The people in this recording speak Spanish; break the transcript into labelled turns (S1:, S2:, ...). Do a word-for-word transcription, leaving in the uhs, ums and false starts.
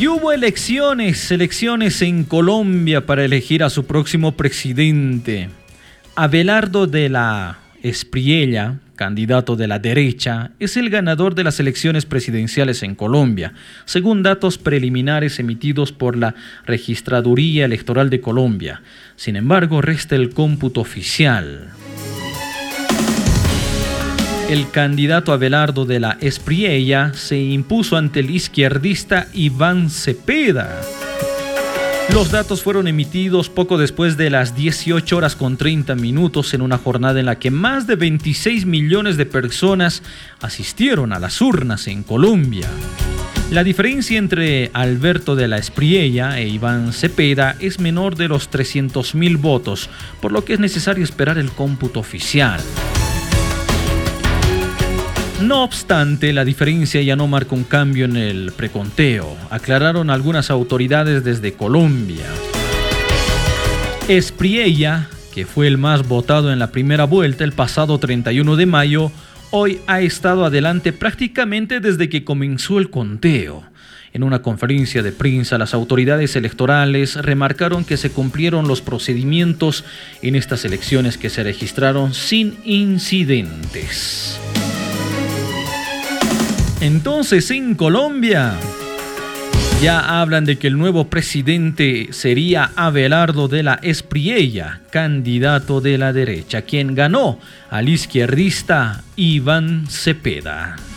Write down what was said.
S1: Y hubo elecciones, elecciones en Colombia para elegir a su próximo presidente. Abelardo de la Espriella, candidato de la derecha, es el ganador de las elecciones presidenciales en Colombia, según datos preliminares emitidos por la Registraduría Electoral de Colombia. Sin embargo, resta el cómputo oficial. El candidato Abelardo de la Espriella se impuso ante el izquierdista Iván Cepeda. Los datos fueron emitidos poco después de las dieciocho horas con treinta minutos en una jornada en la que más de veintiséis millones de personas asistieron a las urnas en Colombia. La diferencia entre Alberto de la Espriella e Iván Cepeda es menor de los trescientos mil votos, por lo que es necesario esperar el cómputo oficial. No obstante, la diferencia ya no marca un cambio en el preconteo, aclararon algunas autoridades desde Colombia. Espriella, que fue el más votado en la primera vuelta el pasado treinta y uno de mayo, hoy ha estado adelante prácticamente desde que comenzó el conteo. En una conferencia de prensa, las autoridades electorales remarcaron que se cumplieron los procedimientos en estas elecciones que se registraron sin incidentes. Entonces, en Colombia ya hablan de que el nuevo presidente sería Abelardo de la Espriella, candidato de la derecha, quien ganó al izquierdista Iván Cepeda.